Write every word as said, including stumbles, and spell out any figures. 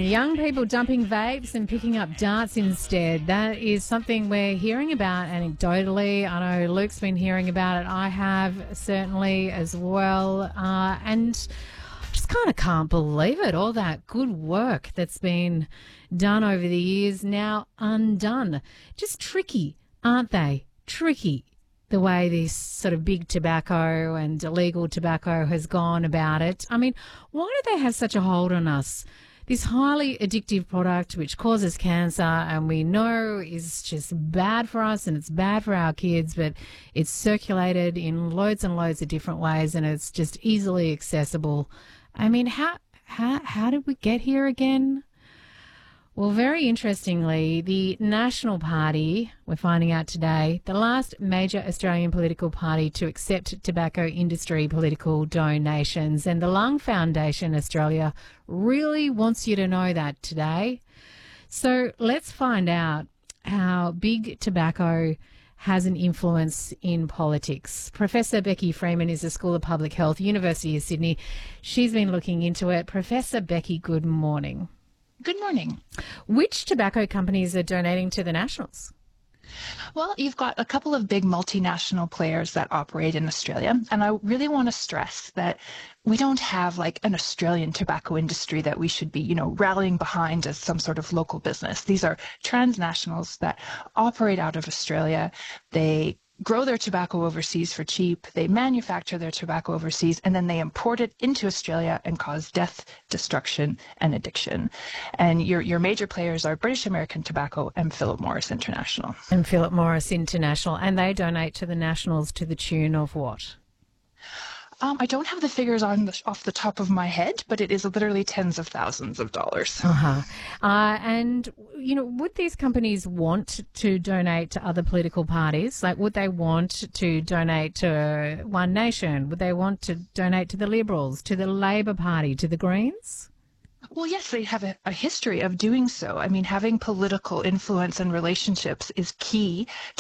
young people dumping vapes and picking up darts instead. That is something we're hearing about anecdotally. I know Luke's been hearing about it. I have certainly as well. Uh, and I just kind of can't believe it. All that good work that's been done over the years now undone. Just tricky, aren't they? Tricky. The way this sort of big tobacco and illegal tobacco has gone about it. I mean, why do they have such a hold on us? This highly addictive product which causes cancer and we know is just bad for us and it's bad for our kids, but it's circulated in loads and loads of different ways and it's just easily accessible. I mean, how how how did we get here again? Well, very interestingly, the National Party, we're finding out today, the last major Australian political party to accept tobacco industry political donations. And the Lung Foundation Australia really wants you to know that today. So let's find out how big tobacco has an influence in politics. Professor Becky Freeman is a School of Public Health, University of Sydney. She's been looking into it. Professor Becky, good morning. Good morning. Which tobacco companies are donating to the Nationals? Well, you've got a couple of big multinational players that operate in Australia, and I really want to stress that we don't have like an Australian tobacco industry that we should be, you know, rallying behind as some sort of local business. These are transnationals that operate out of Australia. They grow their tobacco overseas for cheap, they manufacture their tobacco overseas, and then they import it into Australia and cause death, destruction, and addiction. And your your major players are British American Tobacco and Philip Morris International. And Philip Morris International. And they donate to the Nationals to the tune of what? Um, I don't have the figures on the, off the top of my head, but it is literally tens of thousands of dollars. Uh-huh. Uh, and, you know, would these companies want to donate to other political parties? Like, would they want to donate to One Nation? Would they want to donate to the Liberals, to the Labor Party, to the Greens? Well, yes, they have a, a history of doing so. I mean, having political influence and relationships is key